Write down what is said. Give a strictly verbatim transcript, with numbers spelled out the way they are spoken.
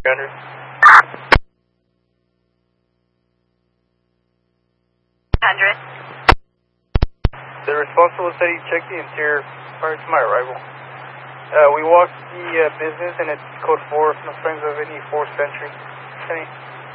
hundred. Hundred. The responsible said he checked the interior prior to my arrival. Uh, we walked the uh, business and it's code four, no signs of any forced entry. Any